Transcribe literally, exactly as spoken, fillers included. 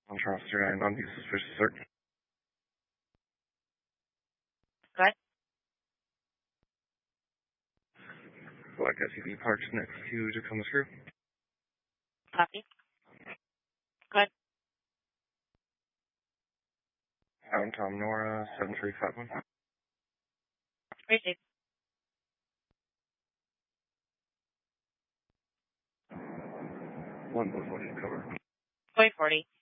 On Charles nine on the suspicious search. Good. Black S U V parked next to Tacoma Screw. Copy. Good. Found Tom Nora, seven three five one. Received. One one one cover. twenty forty.